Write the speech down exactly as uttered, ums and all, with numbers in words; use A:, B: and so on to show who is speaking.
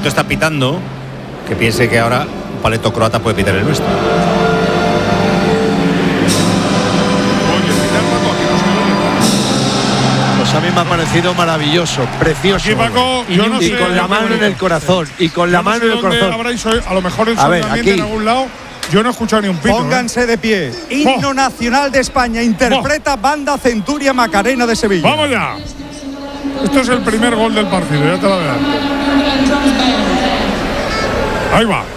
A: paleto está pitando, que piense que ahora un paleto croata puede pitar el nuestro.
B: Pues a mí me ha parecido maravilloso, precioso.
C: Aquí, Paco, yo no
B: y
C: sé,
B: con la mano en el corazón. Y con la
C: yo no
B: mano
C: sé
B: en el
C: dónde
B: corazón.
C: habráis oído, a lo mejor en
B: A ver,
C: ambiente
B: aquí.
C: en algún lado. Yo no he escuchado ni un pito.
D: Pónganse
C: ¿eh?
D: de pie. Himno nacional de España. Interpreta Banda Centuria Macarena de Sevilla.
C: ¡Vamos ya! Esto es el primer gol del partido, ya te lo adelanto. Ahí va.